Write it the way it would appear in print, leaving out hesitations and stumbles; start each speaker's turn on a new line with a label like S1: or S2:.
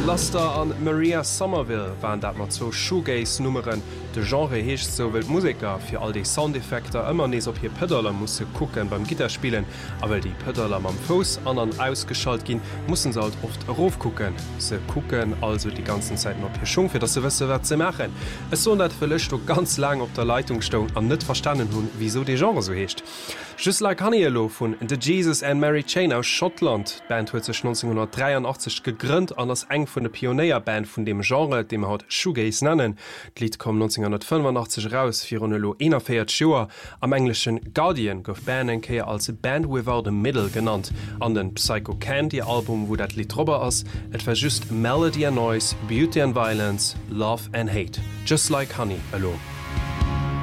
S1: Luster an Maria Somerville waren dat mat zo Shoegaze-Nummeren. De Genre heecht sowel Musiker fir all déi Soundeffekter ëmmer nees op hi Pëdderler musse kucken beim Gitterspielen, awel die Pëdderler mam Fos an ausgeschalt ginn, mussssen se halt oft erofkucken. Se kucken also die ganzen Zeititen op hi Schung fir dat se wësse wat ze machen. Es so net verlecht o ganz lang op der Leitung sto an net verstannen hunn, wieso de Genre so heecht. Just like Honeylo vun The Jesus and Mary Chain aus Schottland. Die Band huet sech 1983 gegrünnt an ass eng vun de Pioneerband vun dem Genre, dem haut Shoegaze nennen. D'Lied kom 1985 raus fir Ronelo 41 Joer. Am englischen Guardian gouf Band enkeier als Band Without a Middle genannt. An den Psycho Candy Album, wo dat Lied robber ass, et war just Melody and Noise, Beauty and Violence, Love and Hate. Just like Honey alone.